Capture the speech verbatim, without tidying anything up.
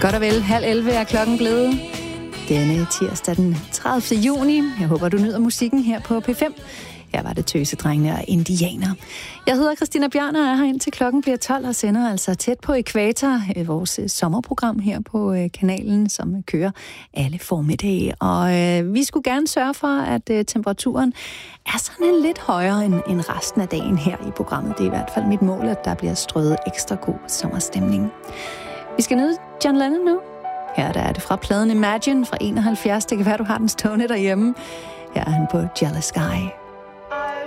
Godt og vel, halv elleve er klokken blevet. Denne tirsdag den tredivte juni. Jeg håber, du nyder musikken her på P fem. Her var det Tøsedrengene og Indianer. Jeg hedder Christina Bjørn og er her indtil klokken bliver tolv og sender altså tæt på ekvator, vores sommerprogram her på kanalen, som kører alle formiddage. Og øh, vi skulle gerne sørge for, at øh, temperaturen er sådan en lidt højere end, end resten af dagen her i programmet. Det er i hvert fald mit mål, at der bliver strøget ekstra god sommerstemning. Vi skal ned John Lennon nu. Her der er det fra pladen Imagine fra enoghalvfjerds. Det kan være, du har den stående derhjemme. Her er han på Jealous Guy.